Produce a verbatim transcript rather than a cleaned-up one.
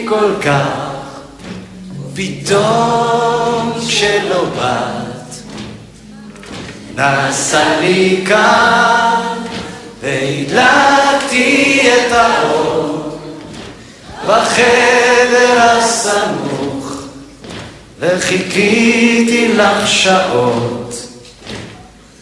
כל כך, פתאום כשלא באת, נסע לי כאן והדלקתי את האור בחדר הסמוך וחיכיתי לך שעות